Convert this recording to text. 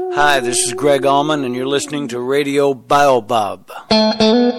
Hi, this is Greg Allman, and you're listening to Radio Baobab.